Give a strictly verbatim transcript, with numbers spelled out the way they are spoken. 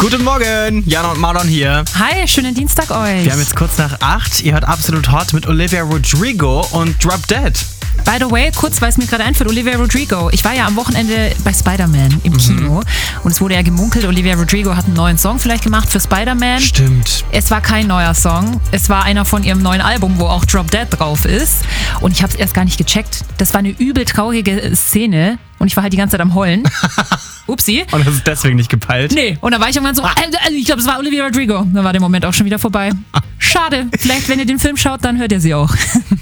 Guten Morgen, Jana und Marlon hier. Hi, schönen Dienstag euch. Wir haben jetzt kurz nach acht. Ihr hört Absolut Hot mit Olivia Rodrigo und Drop Dead. By the way, kurz, weil es mir gerade einfällt, Olivia Rodrigo. Ich war ja am Wochenende bei Spider-Man im Kino mhm. und es wurde ja gemunkelt, Olivia Rodrigo hat einen neuen Song vielleicht gemacht für Spider-Man. Stimmt. Es war kein neuer Song. Es war einer von ihrem neuen Album, wo auch Drop Dead drauf ist. Und ich habe es erst gar nicht gecheckt. Das war eine übel traurige Szene und ich war halt die ganze Zeit am Heulen. Upsi. Und das ist deswegen nicht gepeilt? Nee. Und dann war ich irgendwann so, also ich glaube, es war Olivia Rodrigo. Dann war der Moment auch schon wieder vorbei. Schade. Vielleicht, wenn ihr den Film schaut, dann hört ihr sie auch.